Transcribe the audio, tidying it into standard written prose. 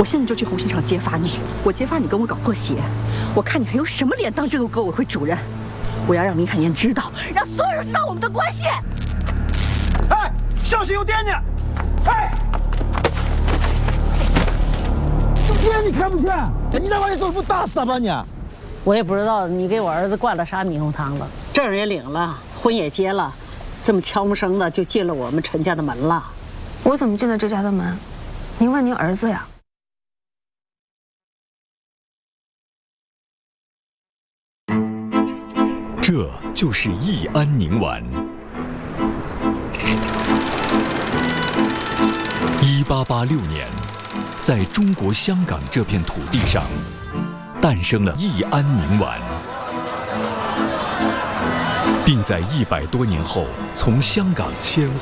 我现在就去红星厂揭发你，我揭发你跟我搞破鞋，我看你还有什么脸当这个革委会主任？我要让林凯燕知道，让所有人知道我们的关系。 哎，小心有电呢！哎，有电你看不见？你在外面走不打死他吧你？ 我也不知道你给我儿子灌了啥猕猴汤了，证也领了，婚也结了，这么悄无声的就进了我们陈家的门了。 我怎么进了这家的门？您问您儿子呀。 这就是益安宁丸。1886年，在中国香港这片土地上，诞生了益安宁丸，并在100多年后从香港迁